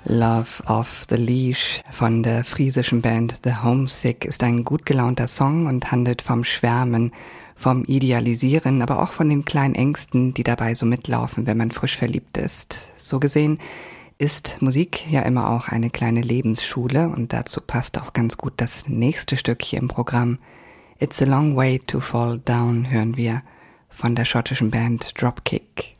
Love Off the Leash von der friesischen Band The Homesick ist ein gut gelaunter Song und handelt vom Schwärmen, vom Idealisieren, aber auch von den kleinen Ängsten, die dabei so mitlaufen, wenn man frisch verliebt ist. So gesehen ist Musik ja immer auch eine kleine Lebensschule und dazu passt auch ganz gut das nächste Stück hier im Programm. It's a Long Way to Fall Down hören wir von der schottischen Band Dropkick.